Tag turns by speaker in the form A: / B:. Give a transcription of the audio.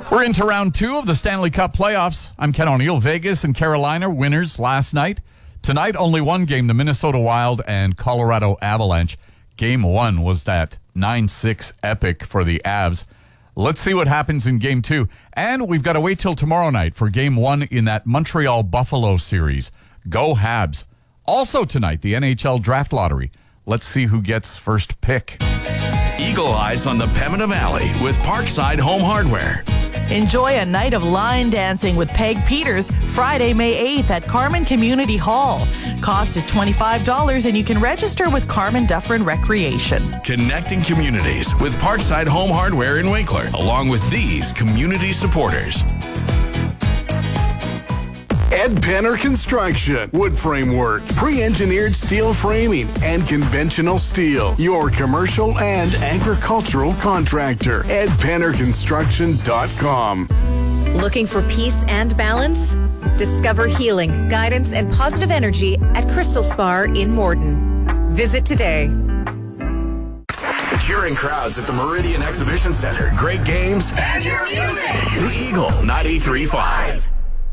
A: We're into round 2 of the Stanley Cup playoffs. I'm Ken O'Neill. Vegas and Carolina winners last night. Tonight, only one game, the Minnesota Wild and Colorado Avalanche. Game 1 was that 9-6 epic for the Avs. Let's see what happens in Game 2. And we've got to wait till tomorrow night for Game 1 in that Montreal-Buffalo series. Go Habs. Also tonight, the NHL Draft Lottery. Let's see who gets first pick.
B: Eagle Eyes on the Pembina Valley with Parkside Home Hardware.
C: Enjoy a night of line dancing with Peg Peters Friday, May 8th at Carmen Community Hall. Cost is $25 and you can register with Carmen Dufferin Recreation.
B: Connecting communities with Parkside Home Hardware in Winkler, along with these community supporters.
D: Ed Penner Construction, wood framework, pre-engineered steel framing, and conventional steel. Your commercial and agricultural contractor. EdPennerConstruction.com.
E: Looking for peace and balance? Discover healing, guidance, and positive energy at Crystal Spar in Morden. Visit today.
B: Cheering crowds at the Meridian Exhibition Center. Great games and your music. The Eagle 93.5.